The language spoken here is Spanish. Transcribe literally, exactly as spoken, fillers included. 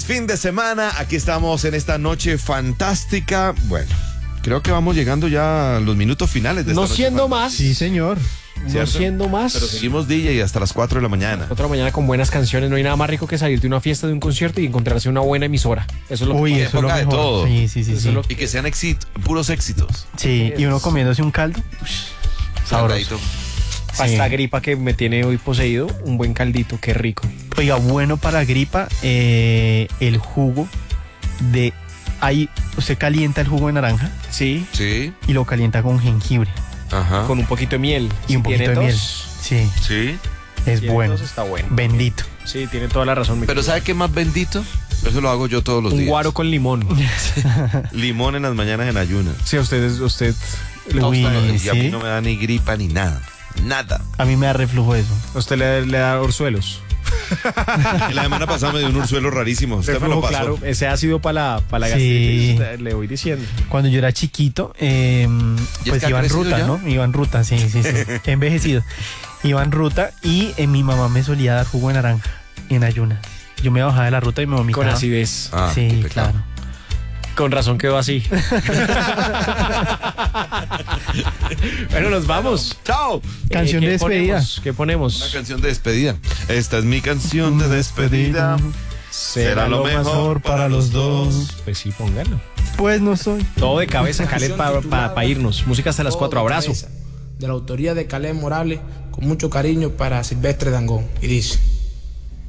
fin de semana. Aquí estamos en esta noche fantástica. Bueno, creo que vamos llegando ya a los minutos finales de esta No noche siendo fantástica. más. Sí, señor. No ¿Cierto? siendo más. Pero seguimos D J hasta las cuatro de la mañana. Otra mañana con buenas canciones. No hay nada más rico que salir de una fiesta, de un concierto y encontrarse una buena emisora. Eso es lo Uy, que eso es lo época de mejor. todo. Sí, sí, sí. Eso Sí, es lo- Y que sean éxitos, puros éxitos. sí. Y uno comiéndose un caldo. Sabroso. Para Sí. esta gripa que me tiene hoy poseído, un buen caldito, qué rico. Oiga, bueno para gripa, eh, el jugo de... Ahí, usted calienta el jugo de naranja Sí, Sí, y lo calienta con jengibre ajá. con un poquito de miel. y Si un poquito tiene de miel. tos, Sí, Sí. es tiene bueno. tos, está bueno. Bendito. Sí, tiene toda la razón. mi Pero querido. ¿sabe qué más bendito? Eso lo hago yo todos los Un días. guaro con limón. Limón en las mañanas en ayunas. Sí, a usted, usted le Uy, gusta. Y a mí sí. no me da ni gripa ni nada. Nada. A mí me da reflujo eso. A usted le, le da orzuelos. Y la semana pasada me dio un ursuelo rarísimo. Usted me lo Reflujo, pasó. claro, ese ácido para la, para la Sí. gastritis, le voy diciendo. Cuando yo era chiquito, eh, ¿Y es pues que ha iba en crecido ruta, ya? ¿no? Iba en ruta, sí, sí, sí. He envejecido. Iba en ruta y eh, mi mamá me solía dar jugo de naranja en ayunas. Yo me bajaba de la ruta y me vomitaba. Con acidez. Ah, qué Sí, pecado. claro. Con razón quedó así. Bueno, nos vamos. ¡Chao! Canción Eh, de ¿qué despedida. ponemos? ¿Qué ponemos? Una canción de despedida. Esta es mi canción de despedida. Será lo mejor para los dos. Pues sí, pónganlo. Pues no soy. Todo de cabeza, Caleb, para pa, pa irnos. Música hasta las cuatro. Abrazo. De la autoría de Caleb Morales, con mucho cariño para Silvestre Dangond. Y dice...